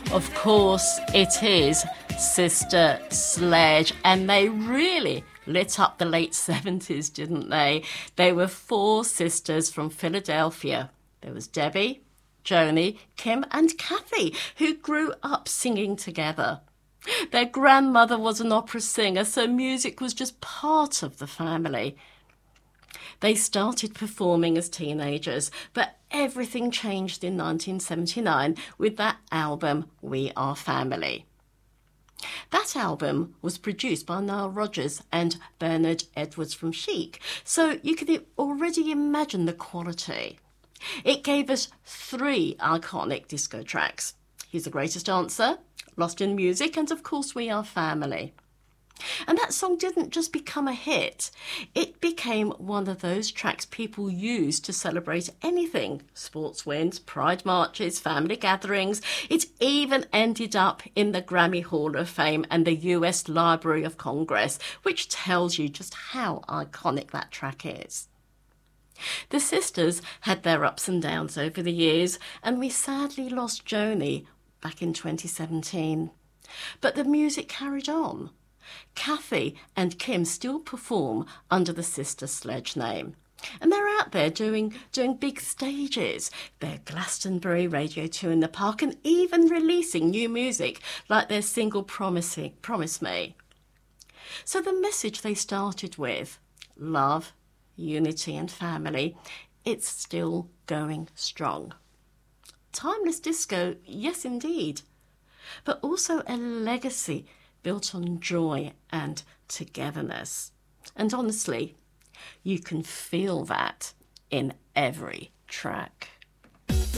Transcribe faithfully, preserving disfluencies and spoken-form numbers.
Of course, it is Sister Sledge, and they really lit up the late seventies, didn't they? They were four sisters from Philadelphia. There was Debbie, Joni, Kim, and Kathy, who grew up singing together. Their grandmother was an opera singer, so music was just part of the family. They started performing as teenagers, but everything changed in nineteen seventy-nine with that album, We Are Family. That album was produced by Nile Rodgers and Bernard Edwards from Chic, so you can already imagine the quality. It gave us three iconic disco tracks: He's the Greatest Answer, Lost in Music, and of course We Are Family. And that song didn't just become a hit, it became one of those tracks people used to celebrate anything: sports wins, pride marches, family gatherings. It even ended up in the Grammy Hall of Fame and the U S Library of Congress, which tells you just how iconic that track is. The sisters had their ups and downs over the years, and we sadly lost Joni back in twenty seventeen. But the music carried on. Kathy and Kim still perform under the Sister Sledge name. And they're out there doing, doing big stages. They're Glastonbury, Radio two in the Park, and even releasing new music like their single Promising, Promise Me. So the message they started with, love, unity and family, it's still going strong. Timeless disco, yes indeed, but also a legacy built on joy and togetherness. And honestly, you can feel that in every track.